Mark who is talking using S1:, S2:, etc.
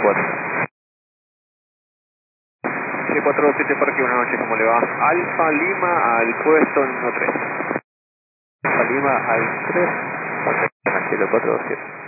S1: 4. 427 Parque, buenas noches, ¿cómo le va? Alfa Lima al puesto número 3.
S2: Alfa Lima al 3, cielo 427.